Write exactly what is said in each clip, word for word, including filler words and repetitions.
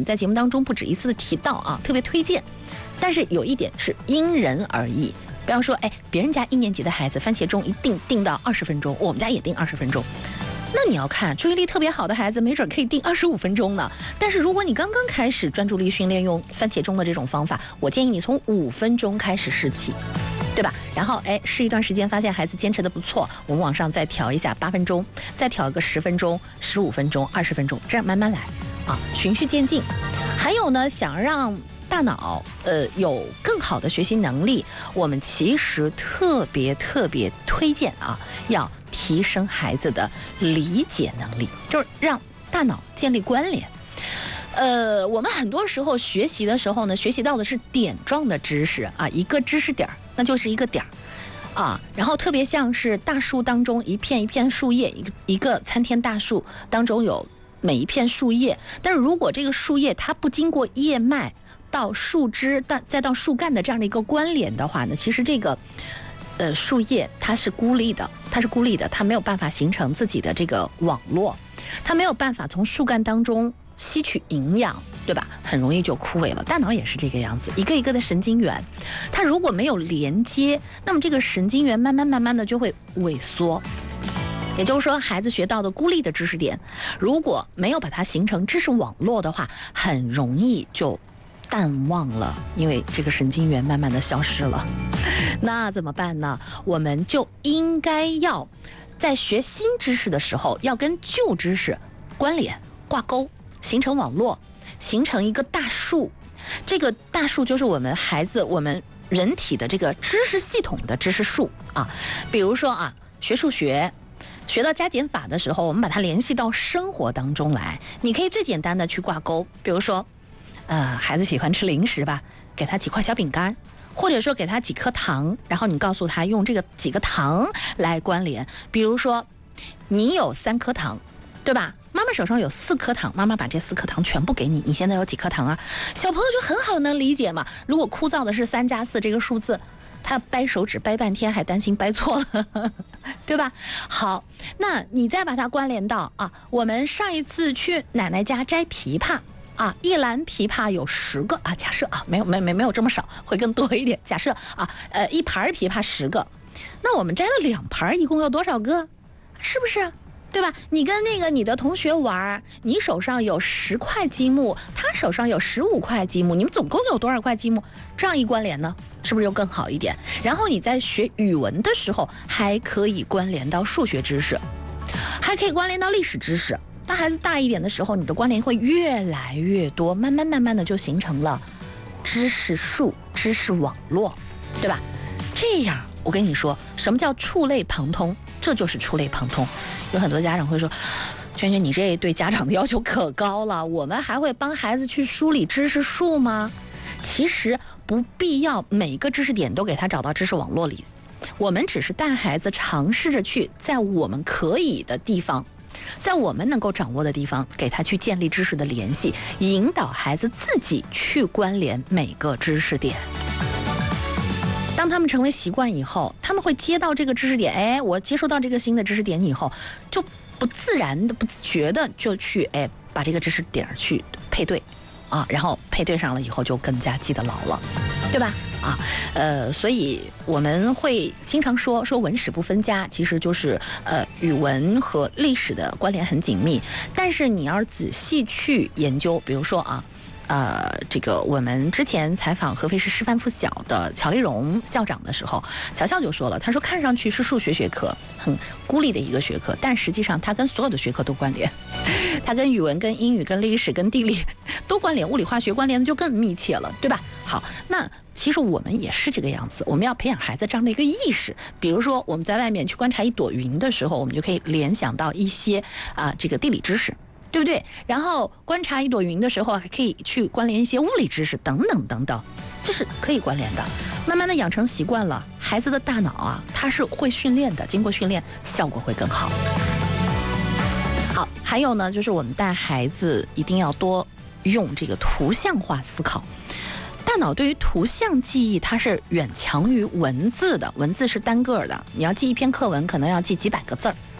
们在节目当中不止一次的提到啊，特别推荐。但是有一点是因人而异，不要说哎，别人家一年级的孩子番茄钟一定定到二十分钟，我们家也定二十分钟。那你要看注意力特别好的孩子，没准可以定二十五分钟呢。但是如果你刚刚开始专注力训练用番茄钟的这种方法，我建议你从五分钟开始试起，对吧？然后哎，试一段时间，发现孩子坚持的不错，我们往上再调一下八分钟，再调一个十分钟、十五分钟、二十分钟，这样慢慢来啊，循序渐进。还有呢，想让大脑呃有更好的学习能力，我们其实特别特别推荐啊，要提升孩子的理解能力，就是让大脑建立关联。呃，我们很多时候学习的时候呢，学习到的是点状的知识啊，一个知识点那就是一个点儿啊，然后特别像是大树当中一片一片树叶，一个一个参天大树当中有每一片树叶，但是如果这个树叶它不经过叶脉到树枝，到再到树干的这样的一个关联的话呢，其实这个呃树叶它是孤立的，它是孤立的，它没有办法形成自己的这个网络，它没有办法从树干当中吸取营养，对吧？很容易就枯萎了。大脑也是这个样子，一个一个的神经元，它如果没有连接，那么这个神经元慢慢慢慢的就会萎缩。也就是说，孩子学到的孤立的知识点，如果没有把它形成知识网络的话，很容易就淡忘了，因为这个神经元慢慢的消失了。那怎么办呢？我们就应该要在学新知识的时候，要跟旧知识关联挂钩，形成网络，形成一个大树。这个大树就是我们孩子我们人体的这个知识系统的知识树啊。比如说啊，学数学学到加减法的时候，我们把它联系到生活当中来，你可以最简单的去挂钩，比如说呃，孩子喜欢吃零食吧，给他几块小饼干，或者说给他几颗糖，然后你告诉他用这个几个糖来关联。比如说你有三颗糖，对吧？妈妈手上有四颗糖，妈妈把这四颗糖全部给你，你现在有几颗糖啊？小朋友就很好能理解嘛。如果枯燥的是三加四这个数字，他掰手指掰半天还担心掰错了对吧？好，那你再把它关联到啊，我们上一次去奶奶家摘枇杷啊，一篮枇杷有十个啊，假设啊，没有没没没有这么少，会更多一点。假设啊，呃，一盘枇杷十个，那我们摘了两盘，一共有多少个？是不是？对吧？你跟那个你的同学玩，你手上有十块积木，他手上有十五块积木，你们总共有多少块积木？这样一关联呢，是不是就更好一点？然后你在学语文的时候，还可以关联到数学知识，还可以关联到历史知识。当孩子大一点的时候，你的关联会越来越多，慢慢慢慢的就形成了知识树、知识网络，对吧？这样我跟你说，什么叫触类旁通？这就是触类旁通。有很多家长会说，娟娟，你这对家长的要求可高了，我们还会帮孩子去梳理知识树吗？其实不必要每个知识点都给他找到知识网络里，我们只是带孩子尝试着去在我们可以的地方，在我们能够掌握的地方，给他去建立知识的联系，引导孩子自己去关联每个知识点。当他们成为习惯以后，他们会接到这个知识点，哎，我接收到这个新的知识点以后，就不自然的、不自觉的就去哎把这个知识点去配对，啊，然后配对上了以后就更加记得牢了，对吧？啊，呃，所以我们会经常说说文史不分家，其实就是呃语文和历史的关联很紧密，但是你要仔细去研究，比如说啊。呃，这个我们之前采访合肥市师范附小的乔丽蓉校长的时候，乔校就说了，他说看上去是数学学科很孤立的一个学科，但实际上它跟所有的学科都关联，它跟语文、跟英语、跟历史、跟地理都关联，物理化学关联的就更密切了，对吧？好，那其实我们也是这个样子，我们要培养孩子这样的一个意识。比如说我们在外面去观察一朵云的时候，我们就可以联想到一些啊、呃、这个地理知识。对不对？然后观察一朵云的时候，还可以去关联一些物理知识等等等等，这是可以关联的。慢慢的养成习惯了，孩子的大脑啊，它是会训练的，经过训练，效果会更好。好，还有呢，就是我们带孩子一定要多用这个图像化思考。大脑对于图像记忆，它是远强于文字的，文字是单个的，你要记一篇课文，可能要记几百个字儿。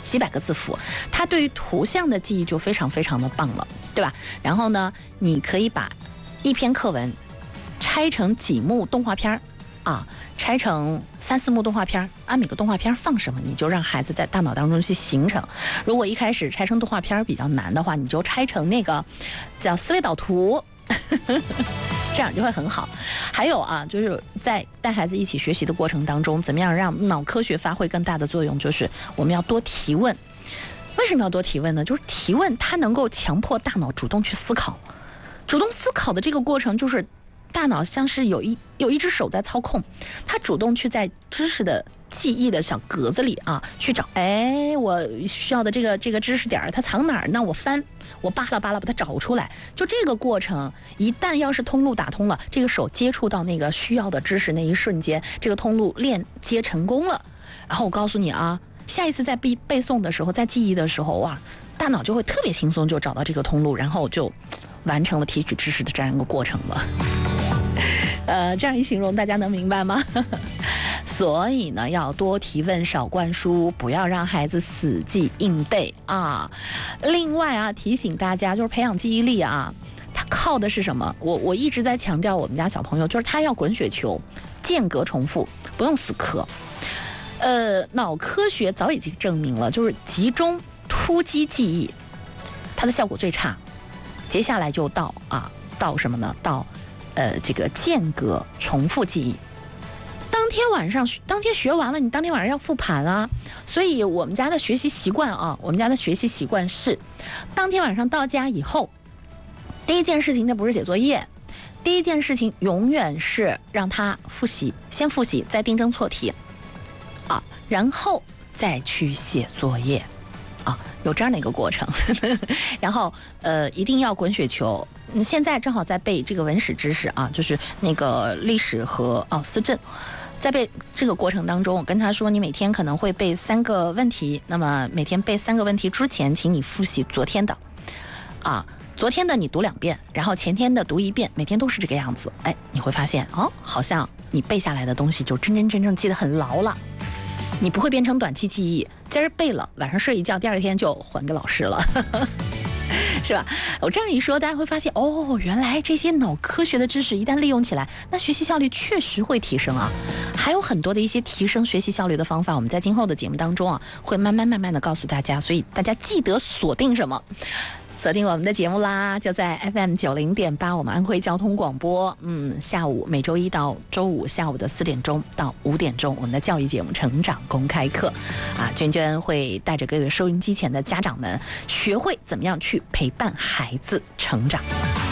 几百个字符，它对于图像的记忆就非常非常的棒了，对吧？然后呢，你可以把一篇课文拆成几幕动画片啊，拆成三四幕动画片啊，每个动画片放什么，你就让孩子在大脑当中去形成。如果一开始拆成动画片比较难的话，你就拆成那个叫思维导图。这样就会很好。还有啊，就是在带孩子一起学习的过程当中，怎么样让脑科学发挥更大的作用？就是我们要多提问。为什么要多提问呢？就是提问它能够强迫大脑主动去思考，主动思考的这个过程就是大脑像是有一有一只手在操控，它主动去在知识的记忆的小格子里啊去找，哎，我需要的这个这个知识点它藏哪儿？那我翻，我扒拉扒拉把它找出来。就这个过程，一旦要是通路打通了，这个手接触到那个需要的知识那一瞬间，这个通路链接成功了。然后我告诉你啊，下一次在背背诵的时候，在记忆的时候，哇，大脑就会特别轻松就找到这个通路，然后就完成了提取知识的这样一个过程了。呃，这样一形容，大家能明白吗？所以呢，要多提问，少灌输，不要让孩子死记硬背啊。另外啊，提醒大家，就是培养记忆力啊，它靠的是什么？我我一直在强调，我们家小朋友就是他要滚雪球，间隔重复，不用死磕。呃，脑科学早已经证明了，就是集中突击记忆，它的效果最差。接下来就到啊，到什么呢？到呃这个间隔重复记忆。当天晚上，当天学完了，你当天晚上要复盘啊。所以我们家的学习习惯啊，我们家的学习习惯是，当天晚上到家以后，第一件事情那不是写作业，第一件事情永远是让他复习，先复习，再订正错题，啊，然后再去写作业，啊，有这样的一个过程。然后呃，一定要滚雪球。嗯，现在正好在背这个文史知识啊，就是那个历史和哦思政。在背这个过程当中，我跟他说，你每天可能会背三个问题，那么每天背三个问题之前，请你复习昨天的，啊，昨天的你读两遍，然后前天的读一遍，每天都是这个样子。哎，你会发现哦，好像你背下来的东西就真真正正记得很牢了，你不会变成短期记忆，今儿背了，晚上睡一觉，第二天就还给老师了。是吧？我这样一说，大家会发现哦，原来这些脑科学的知识一旦利用起来，那学习效率确实会提升啊。还有很多的一些提升学习效率的方法，我们在今后的节目当中啊，会慢慢慢慢的告诉大家，所以大家记得锁定什么？锁定我们的节目啦，就在 F M 九零点八，我们安徽交通广播。嗯，下午每周一到周五下午的四点钟到五点钟，我们的教育节目《成长公开课》啊，娟娟会带着各个收音机前的家长们，学会怎么样去陪伴孩子成长。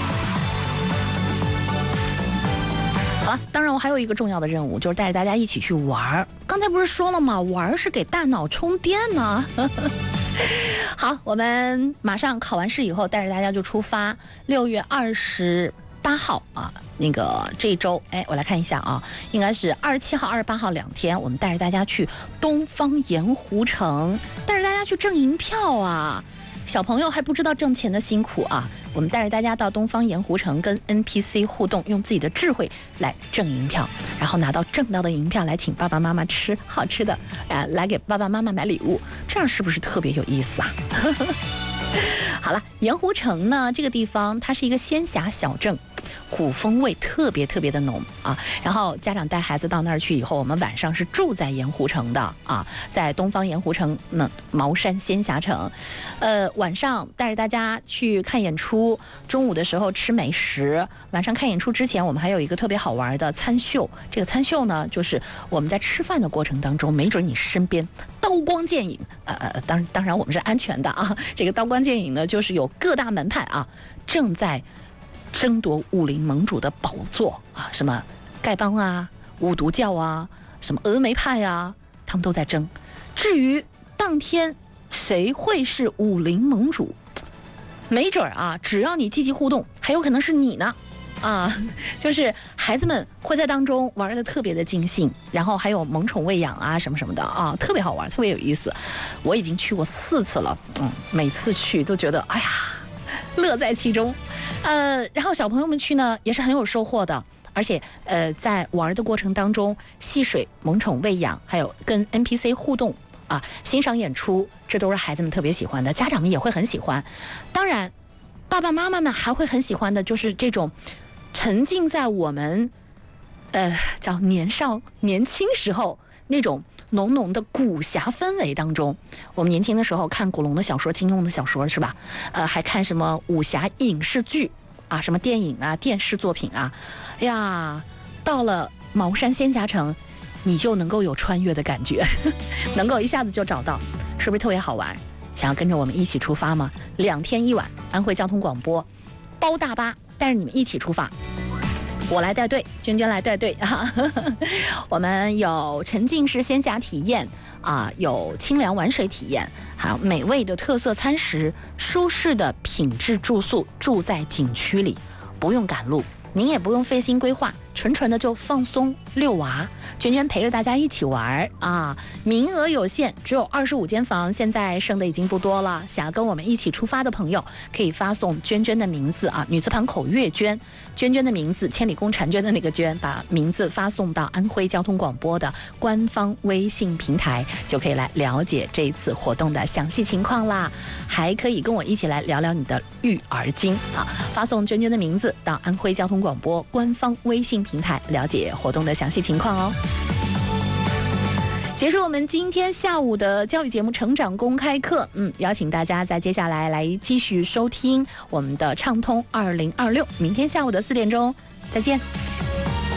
好了，当然我还有一个重要的任务，就是带着大家一起去玩。刚才不是说了吗？玩是给大脑充电呢。好，我们马上考完试以后，带着大家就出发。六月二十八号啊，那个这一周，哎，我来看一下啊，应该是二十七号、二十八号两天，我们带着大家去东方盐湖城，带着大家去挣银票啊。小朋友还不知道挣钱的辛苦啊！我们带着大家到东方盐湖城跟 N P C 互动，用自己的智慧来挣银票，然后拿到挣到的银票来请爸爸妈妈吃好吃的，啊，来给爸爸妈妈买礼物，这样是不是特别有意思啊？好了，盐湖城呢，这个地方它是一个仙侠小镇，古风味特别特别的浓啊。然后家长带孩子到那儿去以后，我们晚上是住在盐湖城的啊，在东方盐湖城呢茅山仙侠城，呃，晚上带着大家去看演出，中午的时候吃美食，晚上看演出之前，我们还有一个特别好玩的参秀。这个参秀呢，就是我们在吃饭的过程当中，没准你身边刀光剑影，呃，当当然我们是安全的啊。这个刀光剑影呢，就是有各大门派啊正在争夺武林盟主的宝座啊，什么丐帮啊、五毒教啊、什么峨眉派啊，他们都在争。至于当天谁会是武林盟主，没准啊，只要你积极互动，还有可能是你呢。啊，就是孩子们会在当中玩的特别的尽兴，然后还有萌宠喂养啊什么什么的啊，特别好玩，特别有意思。我已经去过四次了，嗯，每次去都觉得哎呀，乐在其中。呃，然后小朋友们去呢也是很有收获的，而且呃在玩的过程当中，戏水、萌宠喂养，还有跟 N P C 互动。 啊，欣赏演出，这都是孩子们特别喜欢的，家长们也会很喜欢。当然，爸爸妈妈们还会很喜欢的就是这种沉浸在我们呃叫年少年轻时候那种浓浓的古侠氛围当中。我们年轻的时候看古龙的小说、金庸的小说是吧？呃，还看什么武侠影视剧啊，什么电影啊、电视作品啊，哎呀，到了茅山仙侠城，你就能够有穿越的感觉，能够一下子就找到，是不是特别好玩？想要跟着我们一起出发吗？两天一晚，安徽交通广播包大巴带着你们一起出发。我来带队，娟娟来带队啊！我们有沉浸式仙侠体验啊，有清凉玩水体验，还有美味的特色餐食，舒适的品质住宿，住在景区里，不用赶路，您也不用费心规划，纯纯的就放松遛娃。娟娟陪着大家一起玩啊！名额有限，只有二十五间房，现在剩的已经不多了。想要跟我们一起出发的朋友，可以发送娟娟的名字啊，女字旁口月娟，娟娟的名字，千里共婵娟的那个娟，把名字发送到安徽交通广播的官方微信平台，就可以来了解这一次活动的详细情况啦。还可以跟我一起来聊聊你的育儿经啊！发送娟娟的名字到安徽交通广播官方微信平台，了解活动的详细情况哦。结束我们今天下午的教育节目《成长公开课》，嗯，邀请大家在接下来来继续收听我们的畅通二零二六，明天下午的四点钟，再见。